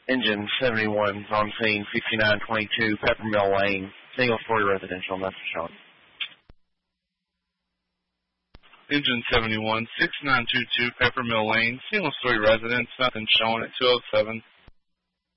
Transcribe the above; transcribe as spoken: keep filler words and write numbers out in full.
Engine seventy-one is on scene, fifty-nine twenty-two Peppermill Lane, single-story residential, nothing shown. Engine seventy-one, six nine two two Peppermill Lane, single-story residence, nothing showing at two oh seven.